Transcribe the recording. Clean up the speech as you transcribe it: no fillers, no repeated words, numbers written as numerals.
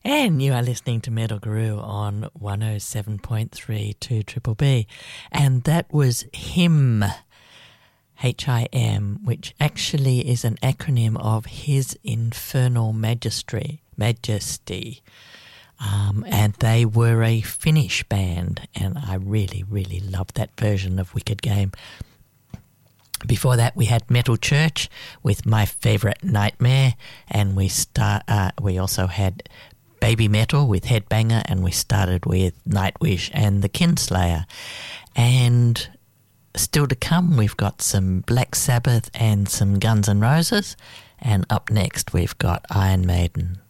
And you are listening to Metal Guru on 107.3 to Triple B. And that was HIM, H-I-M, which actually is an acronym of His Infernal Majesty. And they were a Finnish band, and I really, really loved that version of Wicked Game. Before that, we had Metal Church with My Favourite Nightmare, and we also had Baby Metal with Headbanger, and we started with Nightwish and the Kinslayer. And still to come, we've got some Black Sabbath and some Guns N' Roses, and up next we've got Iron Maiden.